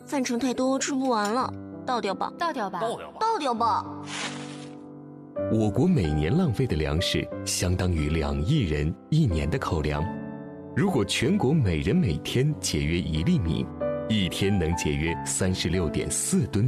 饭盛太多，吃不完了，倒掉吧， 倒掉吧， 倒掉吧。 我国每年浪费的粮食相当于2亿人1年的口粮。如果全国每人每天节约1粒米，一天能节约36.4吨。